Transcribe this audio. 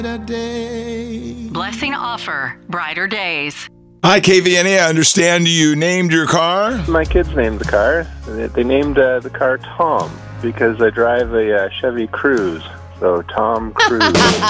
Blessing offer, brighter days. Hi, KVNA. I understand you named your car? My kids named the car. They named the car Tom because I drive a Chevy Cruze. So Tom Cruise.